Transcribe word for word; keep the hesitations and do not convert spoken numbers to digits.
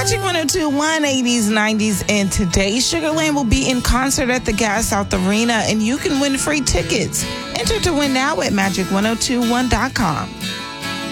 Magic ten twenty-one, eighties, nineties, and today, Sugarland will be in concert at the Gas South Arena, and you can win free tickets. Enter to win now at magic ten twenty-one dot com.